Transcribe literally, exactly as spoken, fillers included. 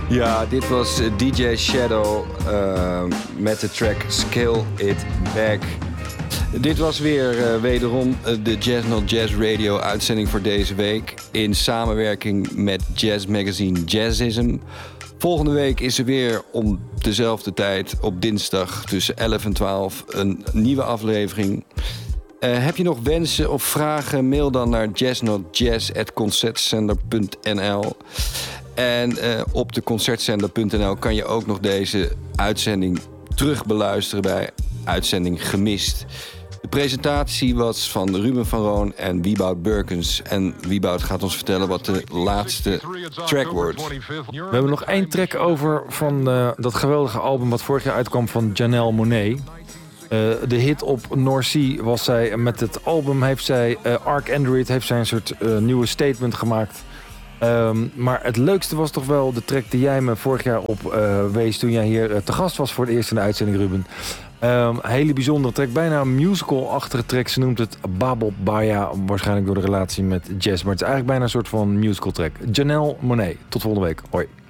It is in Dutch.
Ja, dit was D J Shadow uh, met de track Scale It Back. Dit was weer uh, wederom de Jazz Not Jazz Radio uitzending voor deze week. In samenwerking met Jazz Magazine Jazzism. Volgende week is er weer om dezelfde tijd op dinsdag tussen elf en twaalf een nieuwe aflevering. Uh, heb je nog wensen of vragen? Mail dan naar jazznotjazz at concertzender punt n l. En uh, op de concertzender punt n l kan je ook nog deze uitzending terug beluisteren bij Uitzending Gemist. De presentatie was van Ruben van Roon en Wieboud Burkens. En Wieboud gaat ons vertellen wat de laatste track wordt. We hebben nog één track over van uh, dat geweldige album wat vorig jaar uitkwam van Janelle Monáe. Uh, de hit op North Sea was zij. Met het album heeft zij, uh, Arc Android heeft zij een soort uh, nieuwe statement gemaakt. Um, maar het leukste was toch wel de track die jij me vorig jaar op uh, wees toen jij hier uh, te gast was voor het eerst in de uitzending, Ruben. Um, hele bijzondere track, bijna een musical-achtige track. Ze noemt het Babel Baya, waarschijnlijk door de relatie met jazz. Maar het is eigenlijk bijna een soort van musical track. Janelle Monáe, tot volgende week. Hoi.